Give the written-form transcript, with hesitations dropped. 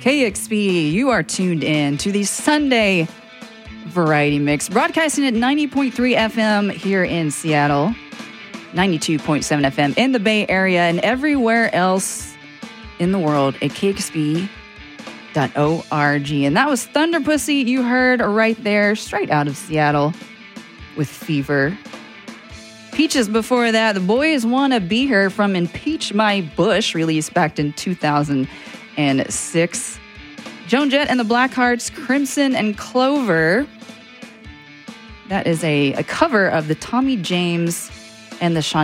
KXP, you are tuned in to the Sunday Variety Mix, broadcasting at 90.3 FM here in Seattle, 92.7 FM in the Bay Area, and everywhere else in the world at KXP.org. And that was Thunder Pussy, you heard right there, straight out of Seattle with Fever. Peaches before that, The Boys Wanna Be Her from Impeach My Bush, released back in 2006. Joan Jett and the Blackhearts, Crimson and Clover. That is a cover of the Tommy James and the